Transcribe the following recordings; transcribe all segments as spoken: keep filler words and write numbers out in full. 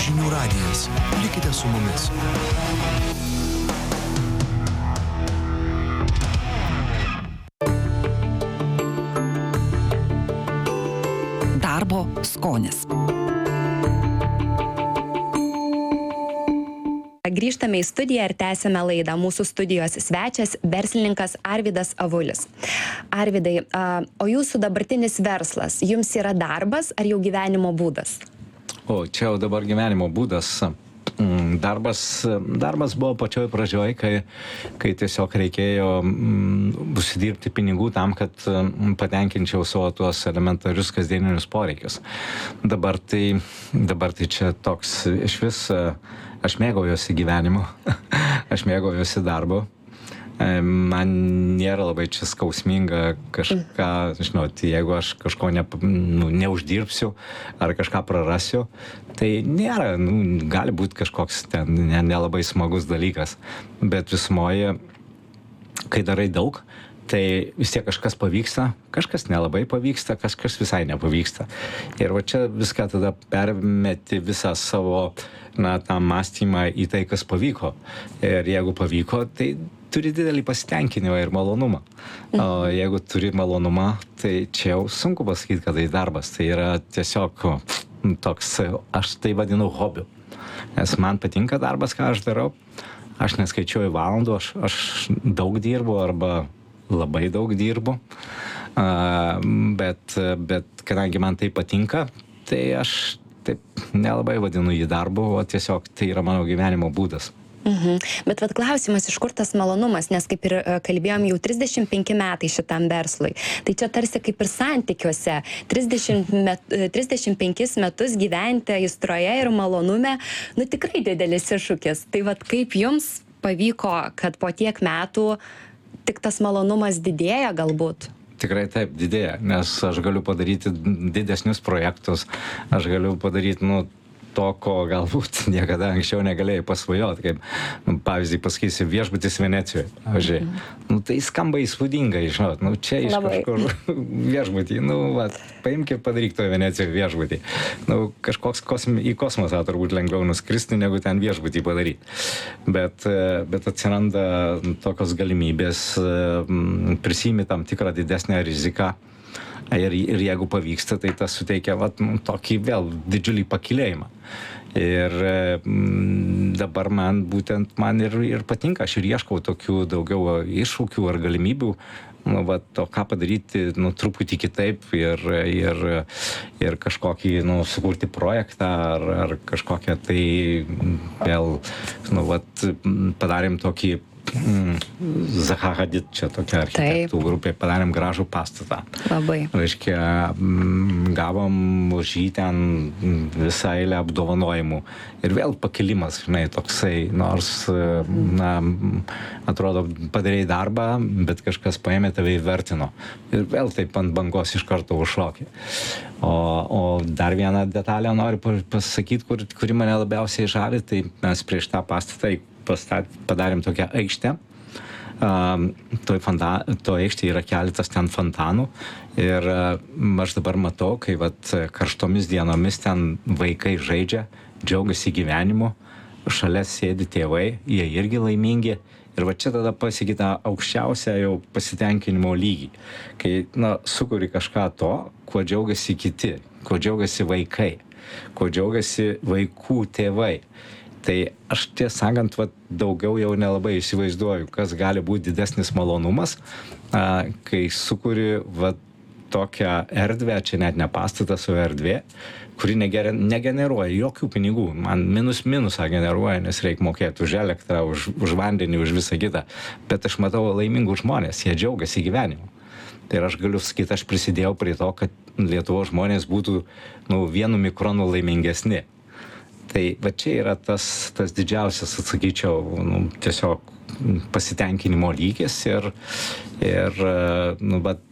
Žinių radijas. Likite su mumis. Darbo skonis. Grįžtame į studiją ir tęsime laidą. Mūsų studijos svečias verslininkas Arvydas Avulis. Arvydai, o jūsų dabartinis verslas jums yra darbas ar jau gyvenimo būdas? O, čia jau dabar gyvenimo būdas. Darbas, darbas buvo pačioj pradžioj, kai, kai tiesiog reikėjo mm, užsidirbti pinigų tam, kad patenkinčiau savo tuos elementarius kasdieninius poreikius. Dabar tai, dabar tai čia toks iš vis, aš mėgaujuosi gyvenimu, aš mėgaujuosi darbu. Man nėra labai čia skausminga kažką, žinot, jeigu aš kažko ne, nu, neuždirbsiu ar kažką prarasiu, tai nėra, nu, gali būti kažkoks ten nelabai ne smagus dalykas, bet visumoje, kai darai daug, tai vis tiek kažkas pavyksta, kažkas nelabai pavyksta, kažkas visai nepavyksta. Ir va čia viską tada permeti visą savo, na, tą mąstymą į tai, kas pavyko. Ir jeigu pavyko, tai turi didelį pasitenkinimą ir malonumą. O jeigu turi malonumą, tai čia jau sunku pasakyti, kad tai darbas. Tai yra tiesiog toks, aš tai vadinu hobiu. Nes man patinka darbas, ką aš darau. Aš neskaičiuoju valandų, aš, aš daug dirbu arba labai daug dirbu. Uh, bet, bet kadangi man tai patinka, tai aš taip nelabai vadinu jį darbu, o tiesiog tai yra mano gyvenimo būdas. Mhm. Bet vat klausimas, iš kur tas malonumas, nes kaip ir kalbėjom, jau trisdešimt penki metai šitam verslui. Tai čia tarsi kaip ir santykiuose. trisdešimt, met, trisdešimt penkis metus gyventi aistroje ir malonume, nu tikrai didelis iššūkis. Tai vat kaip jums pavyko, kad po tiek metų tik tas malonumas didėja galbūt? Tikrai taip, didėja, nes aš galiu padaryti didesnius projektus, aš galiu padaryti, nu, to, ko galbūt niekada anksčiau negalėjai pasvajoti, kaip, nu, pavyzdžiui, pasakysiu, viešbutis Venecijoje, pavyzdžiui. Mm. Nu, tai skamba įspūdingai, žinot, nu, čia iš Labai. Kažkur viešbutį, nu, va, paimk ir padaryk to Venecijoje viešbutį. Nu, kažkoks kosmi, į kosmosą turbūt lengviau nuskristi, negu ten viešbutį padaryti. Bet, bet atsiranda tokios galimybės, prisimi tam tikrą didesnę riziką. Ir, ir jeigu pavyksta, tai tas suteikia vat, tokį vėl didžiulį pakilėjimą. Ir m, dabar man būtent man ir, ir patinka, aš ir ieškau tokių daugiau iššūkių ar galimybių, nu, va, to ką padaryti, nu, truputį kitaip ir, ir, ir kažkokį, nu, sukurti projektą ar, ar kažkokią tai vėl, nu, va, padarėm tokį Mm, Zaha Hadid, čia tokia architektų Taip. Grupė, padarėm gražų pastatą. Labai. Reiškia, gavom už jį ten visą eilę apdovanojimų. Ir vėl pakilimas, žinai, toksai, nors, na, atrodo, padarėjai darbą, bet kažkas paėmė tave įvertino. Ir vėl taip ant bangos iš karto užšokė. O, o dar vieną detalę noriu pasakyti, kur, kuri mane labiausiai žavi, tai mes prieš tą pastatą Pastat, padarėm tokią aikštę. Um, toj, fanta, toj aikštė yra keletas ten fontanų. Ir uh, aš dabar matau, kai vat, karštomis dienomis ten vaikai žaidžia, džiaugiasi gyvenimu, šalia sėdi tėvai, jie irgi laimingi. Ir va čia tada pasiekia aukščiausią jau pasitenkinimo lygį. Kai, na, sukuri kažką to, kuo džiaugiasi kiti, kuo džiaugiasi vaikai, kuo džiaugiasi vaikų tėvai. Tai aš tiesą sakant, va, daugiau jau nelabai įsivaizduoju, kas gali būti didesnis malonumas, a, kai sukuri va, tokią erdvę, čia net ne pastatas, o erdvė, kuri neger, negeneruoja jokių pinigų. Man minus minusą generuoja, nes reikia mokėti už elektrą, už, už vandenį, už visą kitą. Bet aš matau laimingų žmonės, jie džiaugiasi gyvenimu. Tai aš galiu sakyti, aš prisidėjau prie to, kad Lietuvos žmonės būtų, nu, vienu mikronu laimingesni. Tai va čia yra tas, tas didžiausias, atsakyčiau, nu, tiesiog pasitenkinimo lygis ir, ir nu, bet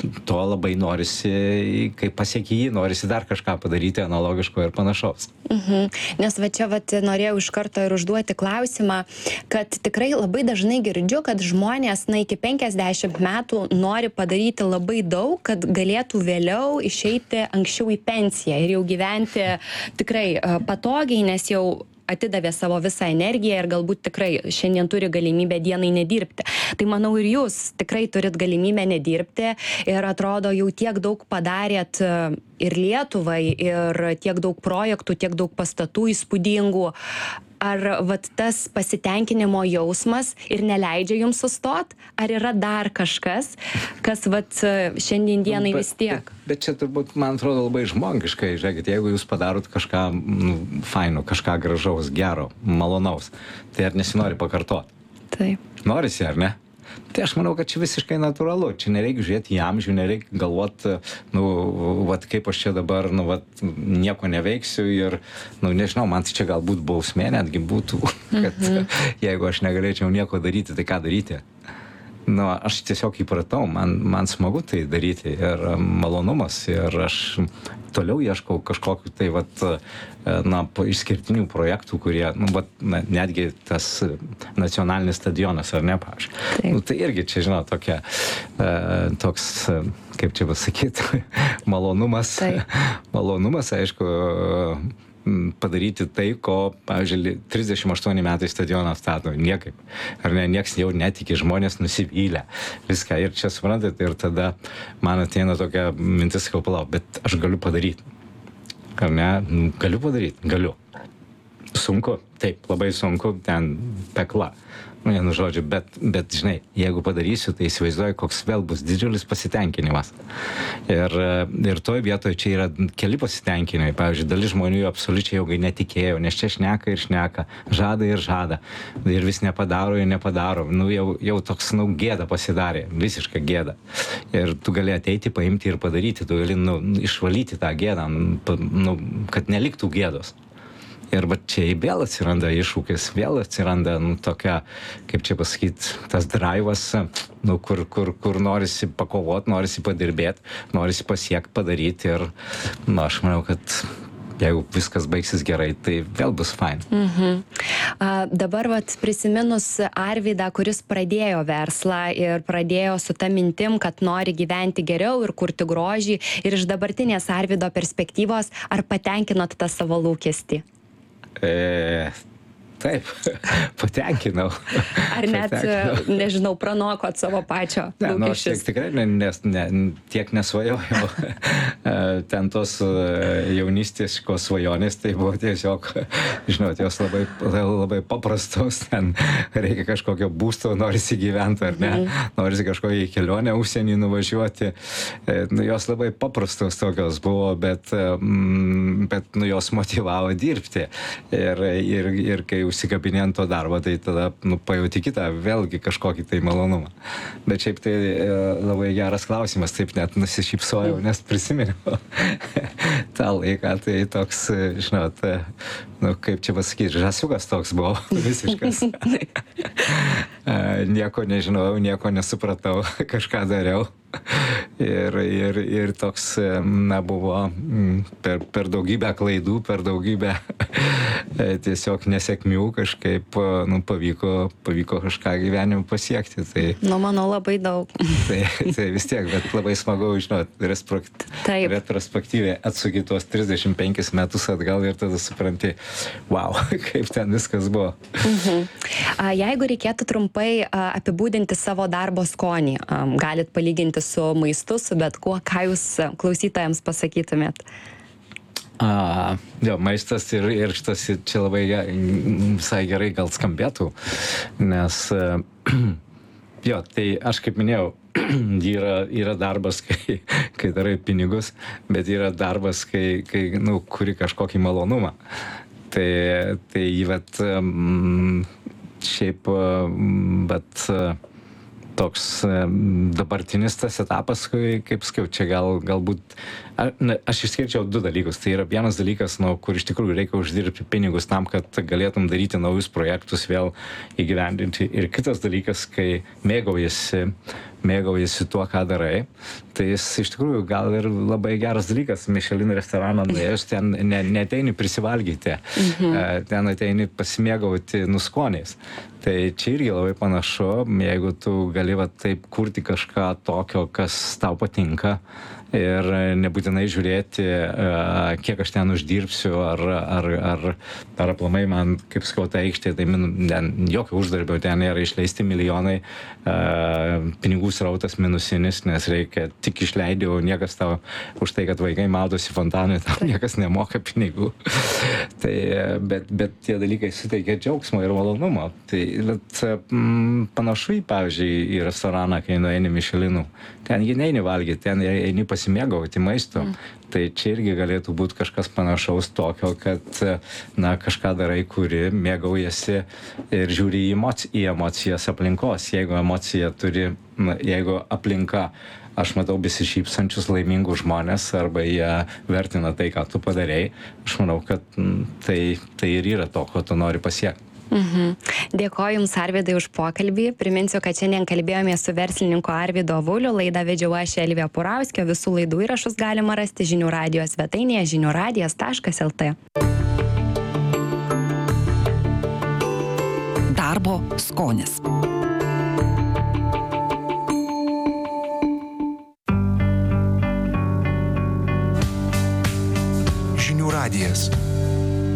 to labai norisi, kai pasieki jį, norisi dar kažką padaryti analogiško ir panašaus. Mhm. Nes va čia vat, norėjau iš karto ir užduoti klausimą, kad tikrai labai dažnai girdžiu, kad žmonės na, iki penkiasdešimt metų nori padaryti labai daug, kad galėtų vėliau išeiti anksčiau į pensiją ir jau gyventi tikrai patogiai, nes jau atidavė savo visą energiją ir galbūt tikrai šiandien turi galimybę dienai nedirbti. Tai manau ir jūs tikrai turit galimybę nedirbti ir atrodo jau tiek daug padarėt ir Lietuvai, ir tiek daug projektų, tiek daug pastatų įspūdingų. Ar vat, tas pasitenkinimo jausmas ir neleidžia jums sustot? Ar yra dar kažkas, kas vat, šiandien dienai bet, vis tiek? Bet, bet čia turbūt, man atrodo, labai žmogiškai. Žiūrėkit, jeigu jūs padarot kažką nu, faino, kažką gražaus, gero, malonaus, tai ar nesinori pakartoti? Taip. Norisi, ar ne? Tai aš manau, kad čia visiškai natūralu. Čia nereikia žiūrėti į amžių, nereikia galvoti, nu, vat, kaip aš čia dabar, nu, vat, nieko neveiksiu ir, nu, nežinau, man tai čia galbūt bausmė netgi būtų, kad mm-hmm. jeigu aš negalėčiau nieko daryti, tai ką daryti? Nu, aš tiesiog įpratau, man, man smagu tai daryti ir malonumas ir aš toliau ieškau kažkokiu tai, vat, na, išskirtinių projektų, kurie, nu, vat, na, netgi tas nacionalinis stadionas, ar ne, pavyzdžiui. Nu, tai irgi čia, žinot, tokia, toks, kaip čia pasakyti, malonumas, malonumas, aišku, padaryti tai, ko, pavyzdžiui, trisdešimt aštuoni metai stadioną stato, niekaip. Ar ne, nieks jau netiki, žmonės nusivylę. Viską. Ir čia suprantate, ir tada man ateina tokia mintis, kad palauk, bet aš galiu padaryti. Ar ne? Galiu padaryti? Galiu. Sunku? Taip, labai sunku, ten pekla. Vienu žodžiu, bet, bet, žinai, jeigu padarysiu, tai įsivaizduoju, koks vėl bus didžiulis pasitenkinimas. Ir, ir toj vietoje čia yra keli pasitenkinimai. Pavyzdžiui, dalis žmonių absoliučiai jau netikėjo, nes čia šneka ir šneka, žada ir žada. Ir vis nepadaro ir nepadaro. Nu, jau, jau toks, nu, gėda pasidarė, visiška gėda. Ir tu gali ateiti, paimti ir padaryti, tu gali, nu, išvalyti tą gėdą, nu, kad neliktų gėdos. Ir va čia vėl atsiranda iššūkis, vėl atsiranda, nu, tokia, kaip čia pasakyti, tas draivas, nu, kur, kur, kur norisi pakovoti, norisi padirbėti, norisi pasiekti, padaryti. Ir, nu, aš manau, kad jeigu viskas baigsis gerai, tai vėl bus fain. Mhm. A, dabar vat, prisiminus Arvydą, kuris pradėjo verslą ir pradėjo su ta mintim, kad nori gyventi geriau ir kurti grožį, ir iš dabartinės Arvydo perspektyvos, ar patenkinot tą savo lūkestį? E, taip, patenkinau. Ar net, patenkinau. Nežinau, pranokot savo pačio ne, lūkesčius? Nu, aš tiek, tikrai ne, nes, ne, tiek nesvajojau. Ten tos jaunystės svajonės, tai buvo tiesiog, žinot, jos labai, labai paprastos. Ten reikia kažkokio būsto, norisi gyventi, ar ne? Mm. Norisi kažkokią kelionę užsienį nuvažiuoti. Nu, jos labai paprastos tokios buvo, bet, bet nu, jos motyvavo dirbti. Ir, ir, ir kai užsikabinėjant to darbo, tai tada nu, pajauti kitą, vėlgi kažkokį tai malonumą. Bet šiaip tai labai geras klausimas, taip net nusišypsojau, nes prisiminiau tą laiką, tai toks, žinot, nu, kaip čia pasakyti, žasiukas toks buvo, visiškas. Nieko nežinojau, nieko nesupratau, kažką dariau. Ir, ir, ir toks, na, buvo per, per daugybę klaidų, per daugybę tiesiog nesėkmių kažkaip, nu, pavyko, pavyko kažką gyvenime pasiekti. Tai, nu, manau, labai daug. Tai, tai vis tiek, bet labai smagu, žinot, retrospektyviai atsuki tuos trisdešimt penkis metus atgal ir tada supranti, wow, kaip ten viskas buvo. Mhm. Jeigu reikėtų trumpai apibūdinti savo darbo skonį, galit palyginti su maistu, su bet kuo, ką jūs klausytojams pasakytumėt? A, jo, maistas ir, ir šitas čia labai visai gerai gal skambėtų, nes jo, tai aš kaip minėjau, yra, yra darbas, kai, kai darai pinigus, bet yra darbas, kai, kai nu, kuri kažkokį malonumą. Tai, tai vat, šiaip, bet toks dabartinis tas etapas, kaip sakiau, čia gal, galbūt, aš išskirčiau du dalykus. Tai yra vienas dalykas, nu, kur iš tikrųjų reikia uždirbti pinigus tam, kad galėtum daryti naujus projektus vėl įgyvendinti. Ir kitas dalykas, kai mėgaujasi mėgaujasi tuo, ką darai, tai jis iš tikrųjų gal ir labai geras dalykas. Michelin restoraną nuėjus, ten ne, neteini prisivalgyti, mhm. ten ateini pasimėgauti nuskoniais. Tai čia irgi labai panašu, jeigu tu gali va taip kurti kažką tokio, kas tau patinka ir nebūtinai žiūrėti, kiek aš ten uždirbsiu, ar, ar, ar, ar aplamai man, kaip sakau, ta aikštė, tai ten jokio uždarbio, ten yra išleisti milijonai, pinigų srautas minusinis, nes reikia tik išleidti, o niekas tau už tai, kad vaikai maudosi fontanui, tau niekas nemoka pinigų. Tai, bet, bet tie dalykai suteikia džiaugsmo ir malonumo. Tai bet, m, panašu į, pavyzdžiui, į restoraną, kai nueini Michelinų. Ten jį neini valgyti, ten eini pasimėgauti maistu. Mm. Tai čia irgi galėtų būti kažkas panašaus tokio, kad na, kažką darai, kuri mėgaujasi ir žiūri į, emoci į emocijas aplinkos. Jeigu emocija turi, na, jeigu aplinka, aš matau besišypsančius laimingus žmonės arba jie vertina tai, ką tu padarei, aš manau, kad m, tai, tai ir yra to, ko tu nori pasiekti. Mhm. Dėkoju Jums, Arvydai, už pokalbį. Priminsiu, kad šiandien kalbėjome su verslininku Arvydu Avuliu. Laidą vedžiau aš, Elvija Purauskė. Visų laidų įrašus galima rasti žinių radijo svetainėje žinių radijas taškas lt. Darbo skonis. Žinių radijas.